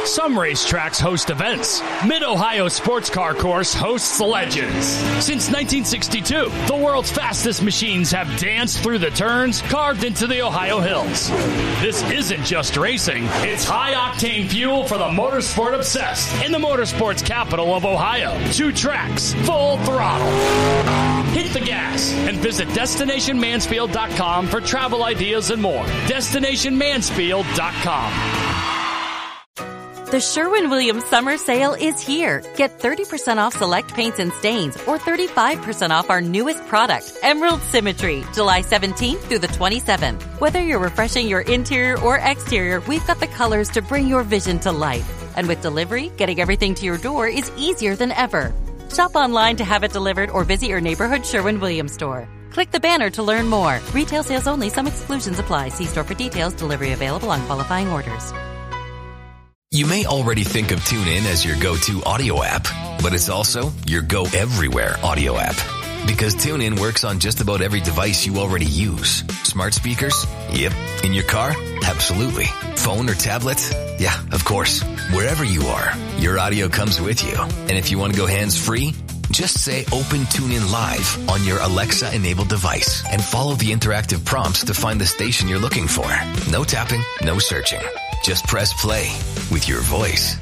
Some racetracks host events. Mid-Ohio Sports Car Course hosts Legends. Since 1962, the world's fastest machines have danced through the turns carved into the Ohio hills. This isn't just racing. It's high-octane fuel for the motorsport obsessed in the motorsports capital of Ohio. 2 tracks, full throttle. Hit the gas and visit DestinationMansfield.com for travel ideas and more. DestinationMansfield.com. The Sherwin-Williams Summer Sale is here. Get 30% off select paints and stains or 35% off our newest product, Emerald Symmetry, July 17th through the 27th. Whether you're refreshing your interior or exterior, we've got the colors to bring your vision to life. And with delivery, getting everything to your door is easier than ever. Shop online to have it delivered or visit your neighborhood Sherwin-Williams store. Click the banner to learn more. Retail sales only. Some exclusions apply. See store for details. Delivery available on qualifying orders. You may already think of TuneIn as your go-to audio app, but it's also your go-everywhere audio app. Because TuneIn works on just about every device you already use. Smart speakers? Yep. In your car? Absolutely. Phone or tablet? Yeah, of course. Wherever you are, your audio comes with you. And if you want to go hands-free, just say Open TuneIn Live on your Alexa-enabled device and follow the interactive prompts to find the station you're looking for. No tapping, no searching. Just press play with your voice.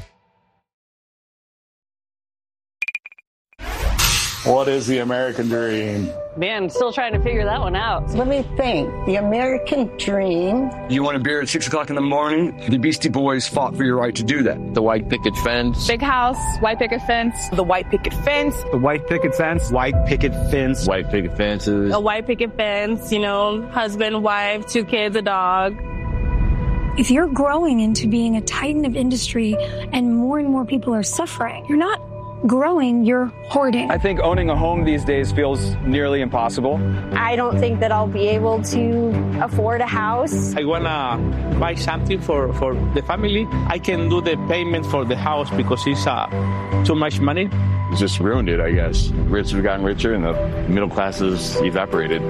What is the American dream? Man, still trying to figure that one out. Let me think. The American dream. You want a beer at 6 o'clock in the morning? The Beastie Boys fought for your right to do that. The white picket fence. Big house, white picket fence. The white picket fence. The white picket fence. White picket fence. White picket fences. A white picket fence, husband, wife, 2 kids, a dog. If you're growing into being a titan of industry and more people are suffering, you're not growing, you're hoarding. I think owning a home these days feels nearly impossible. I don't think that I'll be able to afford a house. I want to buy something for the family. I can do the payment for the house because it's too much money. It's just ruined it, I guess. Rich have gotten richer and the middle class has evaporated.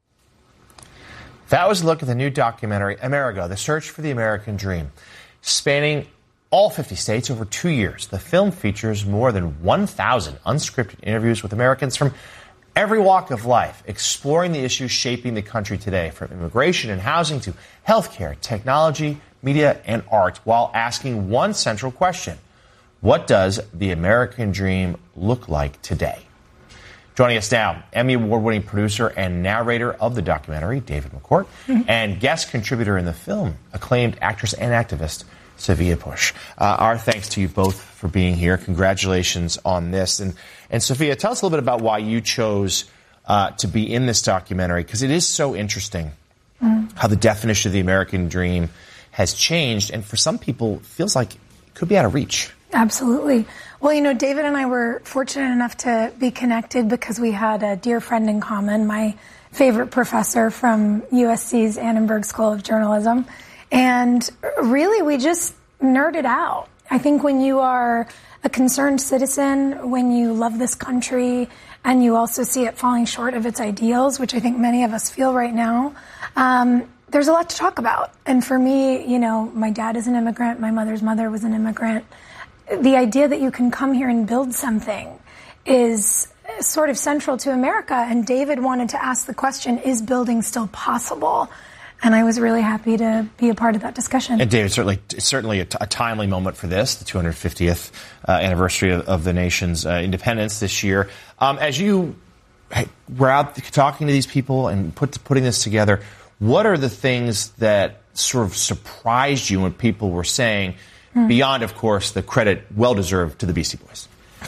That was a look at the new documentary, Amerigo, The Search for the American Dream. Spanning all 50 states over 2 years, the film features more than 1,000 unscripted interviews with Americans from every walk of life, exploring the issues shaping the country today, from immigration and housing to healthcare, technology, media, and art, while asking one central question: what does the American dream look like today? Joining us now, Emmy Award-winning producer and narrator of the documentary, David McCourt, and guest contributor in the film, acclaimed actress and activist, Sophia Bush. Our thanks to you both for being here. Congratulations on this. And Sophia, tell us a little bit about why you chose to be in this documentary, because it is so interesting how the definition of the American dream has changed, and for some people, feels like it could be out of reach. Absolutely. Well, David and I were fortunate enough to be connected because we had a dear friend in common, my favorite professor from USC's Annenberg School of Journalism. And really, we just nerded out. I think when you are a concerned citizen, when you love this country, and you also see it falling short of its ideals, which I think many of us feel right now, there's a lot to talk about. And for me, my dad is an immigrant. My mother's mother was an immigrant. The idea that you can come here and build something is sort of central to America. And David wanted to ask the question, is building still possible? And I was really happy to be a part of that discussion. And David, certainly a timely moment for this, the 250th anniversary of the nation's independence this year. As you were out talking to these people and putting this together, what are the things that sort of surprised you when people were saying, beyond, of course, the credit well-deserved to the Beastie Boys?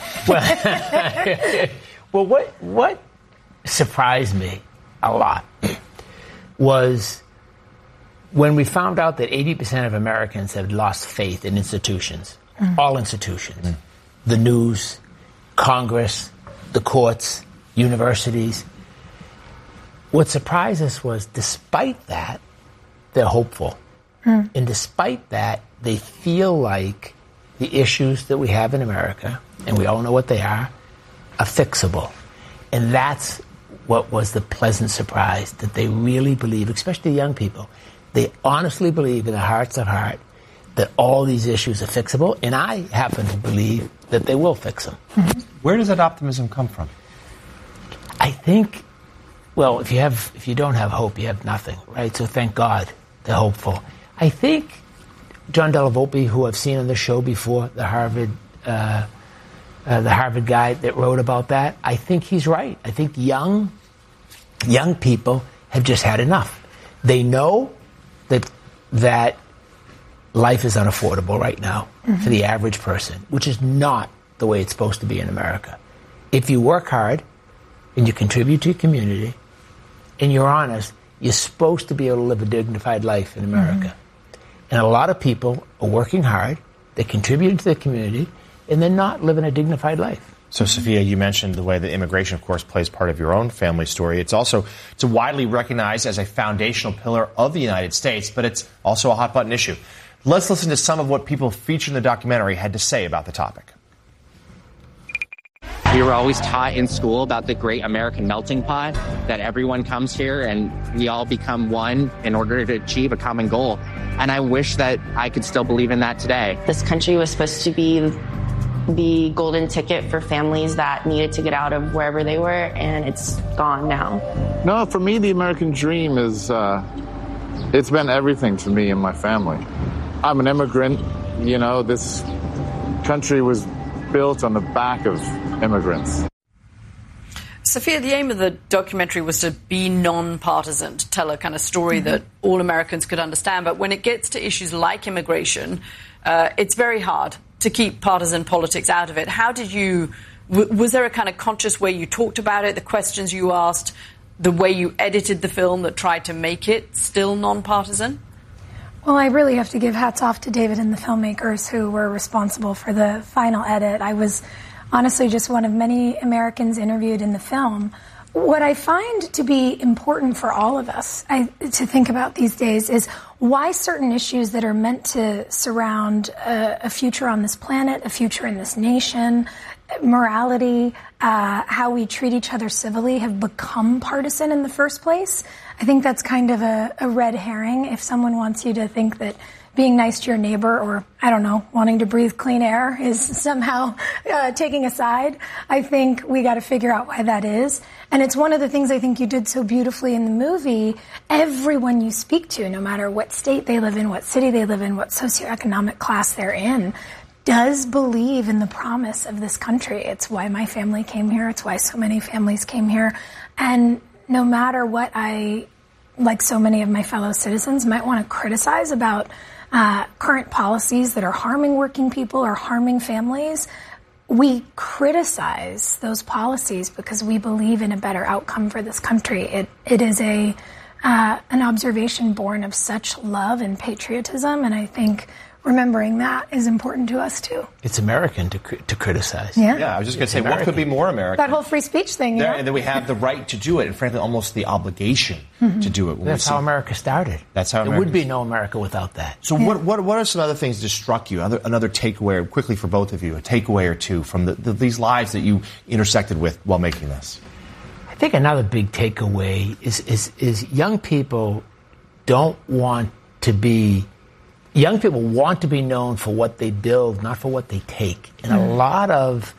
Well, what surprised me a lot was when we found out that 80% of Americans had lost faith in institutions, all institutions, the news, Congress, the courts, universities. What surprised us was, despite that, they're hopeful. And despite that, they feel like the issues that we have in America, and we all know what they are fixable. And that's what was the pleasant surprise, that they really believe, especially young people, they honestly believe in their hearts of heart that all these issues are fixable, and I happen to believe that they will fix them. Mm-hmm. Where does that optimism come from? I think, well, if you don't have hope, you have nothing, right? So thank God they're hopeful. I think John Della Volpe, who I've seen on the show before, the Harvard guy that wrote about that, I think he's right. I think young people have just had enough. They know that life is unaffordable right now for the average person, which is not the way it's supposed to be in America. If you work hard and you contribute to your community and you're honest, you're supposed to be able to live a dignified life in America. And a lot of people are working hard, they're contributing to their community, and they're not living a dignified life. So, Sophia, you mentioned the way that immigration, of course, plays part of your own family story. It's widely recognized as a foundational pillar of the United States, but it's also a hot-button issue. Let's listen to some of what people featured in the documentary had to say about the topic. We were always taught in school about the great American melting pot, that everyone comes here and we all become one in order to achieve a common goal. And I wish that I could still believe in that today. This country was supposed to be the golden ticket for families that needed to get out of wherever they were, and it's gone now. No, for me, the American dream is, it's been everything to me and my family. I'm an immigrant. You know, this country was built on the back of immigrants. Sophia, the aim of the documentary was to be non-partisan, to tell a kind of story that all Americans could understand. But when it gets to issues like immigration, it's very hard to keep partisan politics out of it. How did you, was there a kind of conscious way you talked about it, the questions you asked, the way you edited the film that tried to make it still non-partisan? Well, I really have to give hats off to David and the filmmakers who were responsible for the final edit. I was honestly just one of many Americans interviewed in the film. What I find to be important for all of us to think about these days is why certain issues that are meant to surround a future on this planet, a future in this nation, morality, how we treat each other civilly have become partisan in the first place. I think that's kind of a red herring if someone wants you to think that being nice to your neighbor or, I don't know, wanting to breathe clean air is somehow taking a side. I think we got to figure out why that is. And it's one of the things I think you did so beautifully in the movie. Everyone you speak to, no matter what state they live in, what city they live in, what socioeconomic class they're in, does believe in the promise of this country. It's why my family came here. It's why so many families came here. And no matter what I, like so many of my fellow citizens, might want to criticize about current policies that are harming working people or harming families, we criticize those policies because we believe in a better outcome for this country. It is an observation born of such love and patriotism, and I think remembering that is important to us, too. It's American to criticize. Yeah, I was just going to say, what could be more American? That whole free speech thing, yeah. And then we have the right to do it, and frankly, almost the obligation to do it. That's how America started. That's how There would be no America without that. So what are some other things that struck you, another takeaway, quickly for both of you, a takeaway or two from these lives that you intersected with while making this? I think another big takeaway is young people don't want to be... Young people want to be known for what they build, not for what they take. And a lot of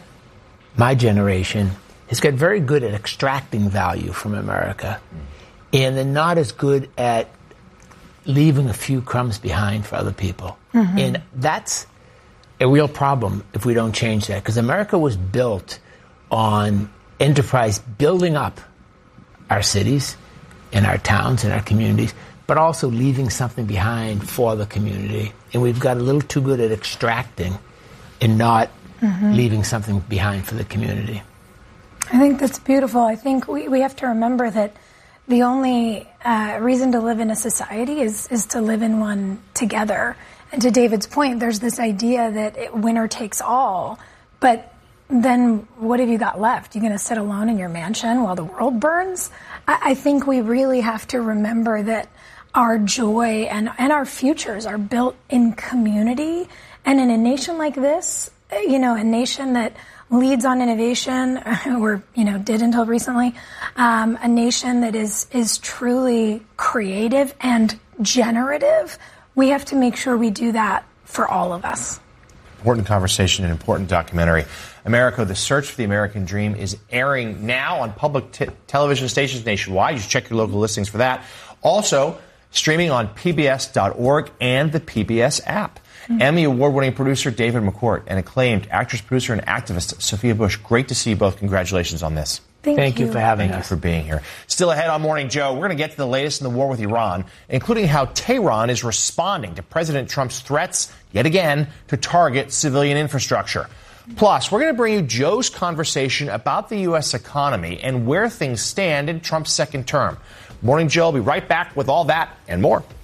my generation has got very good at extracting value from America. And they're not as good at leaving a few crumbs behind for other people. And that's a real problem if we don't change that. Because America was built on enterprise building up our cities and our towns and our communities, but also leaving something behind for the community. And we've got a little too good at extracting and not leaving something behind for the community. I think that's beautiful. I think we have to remember that the only reason to live in a society is to live in one together. And to David's point, there's this idea that winner takes all. But then what have you got left? You're going to sit alone in your mansion while the world burns? I think we really have to remember that our joy and our futures are built in community. And in a nation like this, a nation that leads on innovation, or, did until recently, a nation that is truly creative and generative, we have to make sure we do that for all of us. Important conversation and important documentary. America, The Search for the American Dream is airing now on public television stations nationwide. You should check your local listings for that. Also, streaming on PBS.org and the PBS app. Emmy Award-winning producer David McCourt and acclaimed actress, producer, and activist Sophia Bush. Great to see you both. Congratulations on this. Thank you for having us. Thank you for being here. Still ahead on Morning Joe, we're going to get to the latest in the war with Iran, including how Tehran is responding to President Trump's threats, yet again, to target civilian infrastructure. Plus, we're going to bring you Joe's conversation about the U.S. economy and where things stand in Trump's second term. Morning Joe will be right back with all that and more.